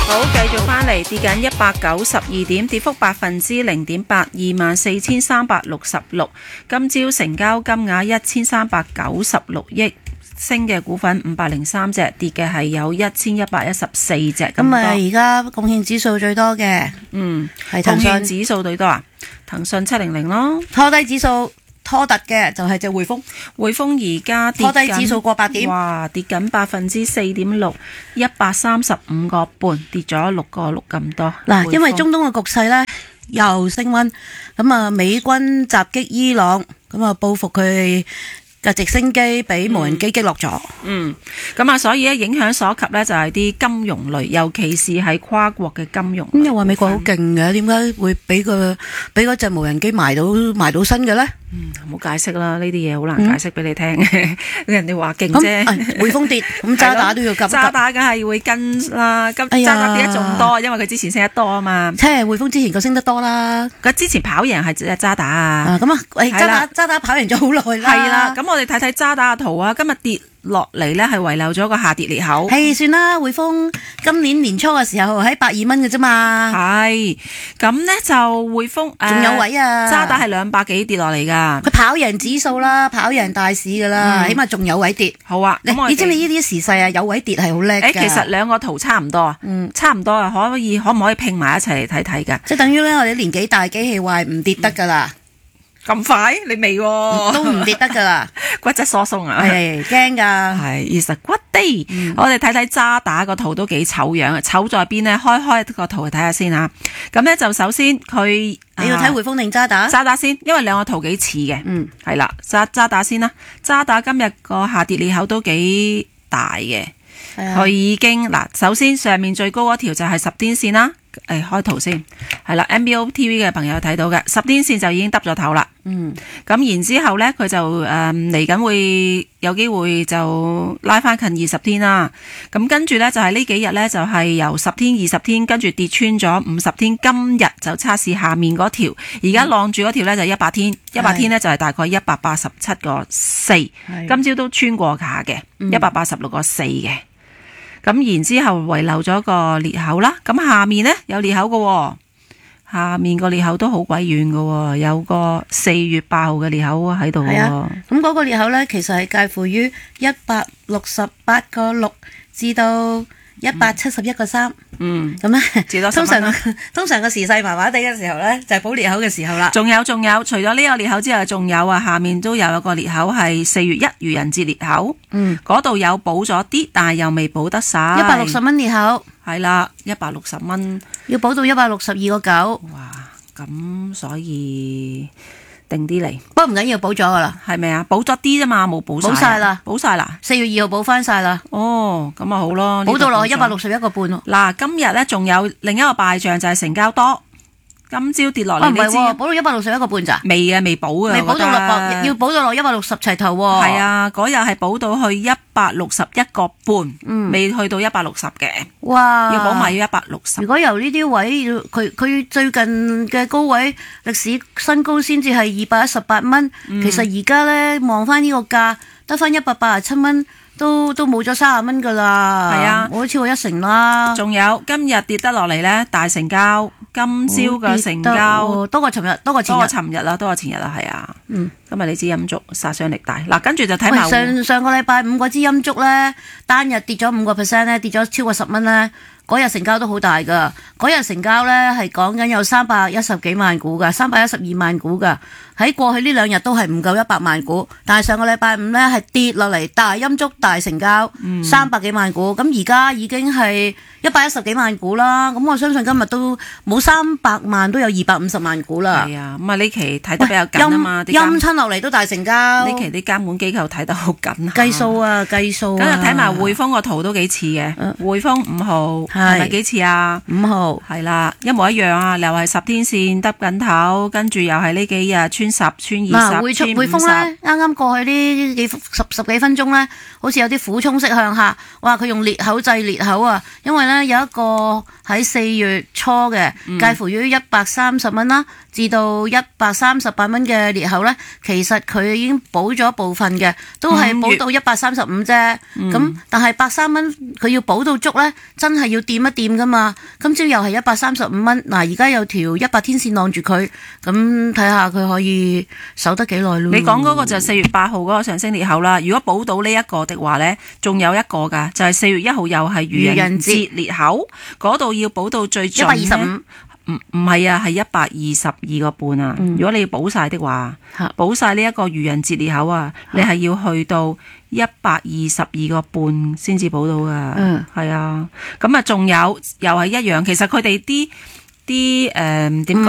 好，繼續翻嚟跌緊192點，跌幅0.8%， 24,366。今朝成交金額1396億，升嘅股份503隻，跌嘅係有1114隻。 咁啊，而家貢獻指數最多嘅，係騰訊。 貢獻指數最多啊，騰訊700咯。 拖低指數拖突嘅就係隻匯豐， 匯豐而家跌緊， 拖低指數過8點， 哇，跌緊4.6%， 135個半，跌咗6個6咁多。 嗱，因為中東嘅局勢呢又升溫，咁啊美軍襲擊伊朗，咁啊報復佢嘅直升機俾無人機擊落咗。 咁啊，所以咧影響所及呢，就係啲金融類，尤其是係跨國嘅金融。 咁又話美國好勁嘅，點解會俾嗰隻無人機埋到身嘅呢？ 唔好解釋啦，呢啲嘢好難解釋俾你聽。人哋話勁啫， 匯豐跌，咁渣打都要急。 渣打梗係會跟啦，渣打跌得仲多，因為佢之前升得多啊嘛。 即係匯豐之前佢升得多啦， 佢之前跑贏係渣打啊。 咁啊，渣打跑贏咗好耐啦。 係啦，咁我哋睇睇渣打嘅圖啊，今日跌落嚟呢係遺留咗個下跌裂口。 係算啦，匯豐今年年初嘅時候喺120蚊嘅啫嘛。 係，咁呢就匯豐仲有位啊。 渣打係200幾跌落嚟噶。 佢跑贏指數啦，跑贏大市噶啦，起碼仲有位跌。 好啊， 你知唔知呢啲時勢啊？有位跌係好叻㗎。 其實兩個圖差唔多啊，差唔多啊，可唔可以拼埋一齊嚟睇睇㗎？ 即係等於咧，我哋年紀大機器壞唔跌得㗎啦。 咁快你未喎？ 都唔跌得㗎啦， 骨質疏鬆啊， 係驚㗎。 係其實骨低。我哋睇睇渣打個圖都幾醜樣啊！醜在邊呢？開個圖嚟睇下先嚇。咁呢就首先佢你要睇匯豐定渣打？ 渣打先，因為兩個圖幾似嘅。係啦，渣打先啦。渣打今日個下跌裂口都幾大嘅。佢已經首先上面最高嗰條就係10天線啦。開圖先，係啦 MBO TV 嘅朋友睇到嘅10天線就已經耷咗頭啦。咁然之後呢，佢就嚟緊會有機會就拉翻近20天啦。咁跟住呢，就係呢幾日呢，就係由10天、20天，跟住跌穿咗50天。今日就測試下面嗰條，而家晾住嗰條呢，就100天，100天呢，就係大概187.4，今朝都穿過下嘅186.4嘅。咁然之後遺留咗個裂口啦，咁下面呢，有裂口嘅，下面個裂口都好鬼遠嘅，有個4月8號嘅裂口喺度。係啊， 咁嗰個裂口呢，其實係介乎於168.6至到171.3。咁咧，通常個時勢麻麻地嘅時候咧，就係補裂口嘅時候啦。仲有，除咗呢個裂口之外，仲有啊，下面都有一個裂口係4月1愚人節裂口。嗰度有補咗啲，但係又未補得晒。160蚊裂口。係啦，160蚊。要補到162.9。哇，咁所以定啲嚟。不過唔緊要，補咗噶啦。係咪啊？補咗啲啫嘛，冇補晒。補晒啦。補晒啦。4月2號補翻晒啦。哦，咁啊好咯。補到落去161.5咯。嗱，今日咧仲有另一個敗象就係成交多。今朝跌落嚟，你知補到161.5咋？未啊，未補啊，未補到落，要補到落160齊頭喎。係啊，嗰日係補到去161.5，未去到160嘅。哇！要補埋要160。如果由呢啲位，佢最近嘅高位歷史新高先至係218蚊。其實而家咧望翻呢個價，得翻187蚊。都冇咗30蚊噶啦，係啊，我好似我1成啦。仲有今日跌得落嚟呢，大成交，今朝嘅成交多過前日啦，係啊。今日你支陰燭殺傷力大，嗱，跟住就睇埋上個禮拜5嗰支陰燭呢，單日跌咗5%咧，跌咗超過10蚊呢。嗰日成交都好大噶，嗰日成交呢係講緊有310幾萬股噶，312萬股噶。喺過去呢2日都係唔夠100萬股，但係上個禮拜5呢係跌落嚟，大陰燭大成交，300幾萬股。咁而家已經係110幾萬股啦。咁我相信今日都冇300萬，都有250萬股啦。係啊，咁啊呢期睇得比較緊啊嘛，陰親落嚟都大成交。呢期啲監管機構睇得好緊，計數啊。咁啊睇埋匯豐個圖都幾似嘅，匯豐5號。係咪幾次啊？5號係啦，一模一樣啊！又係10天線耷緊頭，跟住又係呢幾日穿10、穿20、穿50。匯豐咧，啱啱過去呢十幾分鐘咧，好似有啲俯衝式向下。哇！佢用裂口制裂口啊，因為咧有一個喺4月初嘅，介乎於130蚊啦，至到138蚊嘅裂口咧，其實佢已經補咗部分嘅，都係補到135啫。咁但係103蚊佢要補到足咧，真係要掂一掂噶嘛。今朝又係135蚊，嗱而家有條100天線晾住佢，咁睇下佢可以守得幾耐咯。 你講嗰個就係4月8號嗰個上升裂口啦。如果補到呢一個的話呢，仲有一個噶，就係4月1號又係愚人節裂口，嗰度要補到最盡 125。 唔係啊，係122個半啊。如果你要補晒的話，補晒呢一個愚人節裂口啊，你係要去到122個半先至補到噶。係啊，咁啊仲有又係一樣，其實佢哋啲點講